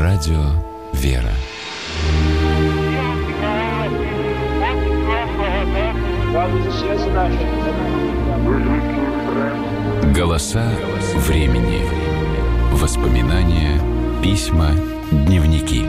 Радио «Вера». Голоса времени. Воспоминания, письма, дневники.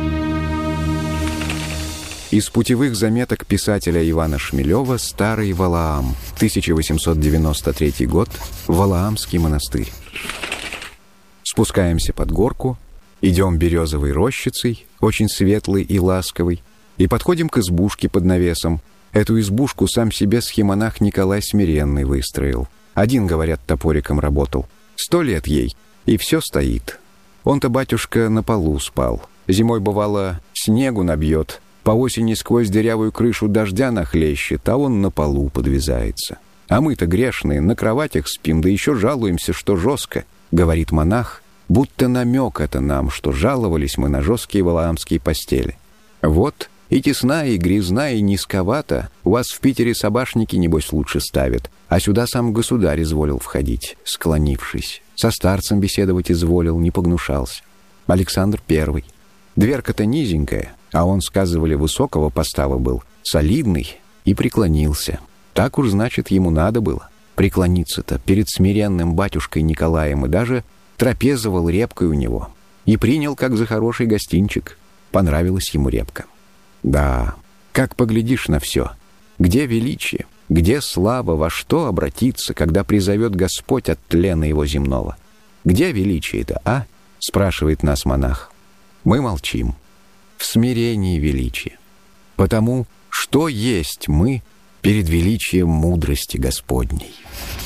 Из путевых заметок писателя Ивана Шмелева «Старый Валаам», 1893 год, Валаамский монастырь. Спускаемся под горку, идем березовой рощицей, очень светлой и ласковой, и подходим к избушке под навесом. Эту избушку сам себе схимонах Николай Смиренный выстроил. Один, говорят, топориком работал. 100 лет ей, и все стоит. Он-то, батюшка, на полу спал. Зимой, бывало, снегу набьет, по осени сквозь дырявую крышу дождя нахлещет, а он на полу подвязается. А мы-то грешные, на кроватях спим, да еще жалуемся, что жестко, говорит монах, будто намек это нам, что жаловались мы на жесткие валаамские постели. Вот, и тесна, и грязна, и низковата, у вас в Питере собашники, небось, лучше ставят, а сюда сам государь изволил входить, склонившись, со старцем беседовать изволил, не погнушался. Александр I. Дверка-то низенькая, а он, сказывали, высокого постава был, солидный, и преклонился. Так уж, значит, ему надо было преклониться-то перед смиренным батюшкой Николаем, и даже трапезовал репкой у него. И принял, как за хороший гостинчик. Понравилась ему репка. Да, как поглядишь на все. Где величие, где слава, во что обратиться, когда призовет Господь от тлена его земного? Где величие-то, а? Спрашивает нас монах. Мы молчим. В смирении величие. Потому что есть мы перед величием мудрости Господней.